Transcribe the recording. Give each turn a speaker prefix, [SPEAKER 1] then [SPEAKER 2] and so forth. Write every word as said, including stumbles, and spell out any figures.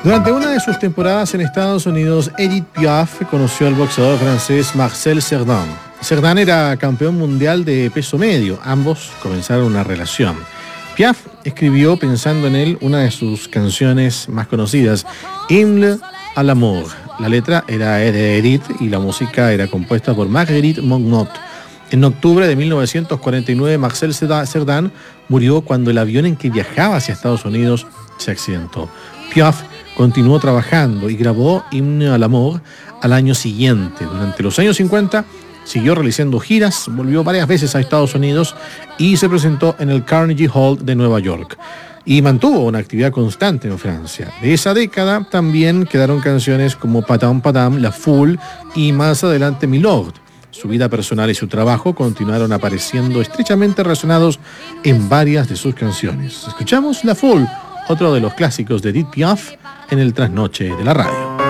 [SPEAKER 1] Durante una de sus temporadas en Estados Unidos, Edith Piaf conoció al boxeador francés Marcel Cerdan. Cerdan era campeón mundial de peso medio. Ambos comenzaron una relación. Piaf escribió pensando en él una de sus canciones más conocidas, Hymne à l'amour. La letra era de Edith y la música era compuesta por Marguerite Monod. En octubre de mil novecientos cuarenta y nueve, Marcel Cerdan murió cuando el avión en que viajaba hacia Estados Unidos se accidentó. Piaf continuó trabajando y grabó Hymne à l'amour al año siguiente. Durante los años cincuenta siguió realizando giras, volvió varias veces a Estados Unidos y se presentó en el Carnegie Hall de Nueva York. Y mantuvo una actividad constante en Francia. De esa década también quedaron canciones como Padam Padam, La Foule y más adelante Milord. Su vida personal y su trabajo continuaron apareciendo estrechamente relacionados en varias de sus canciones. Escuchamos La Foule, otro de los clásicos de Edith Piaf, en el trasnoche de la radio.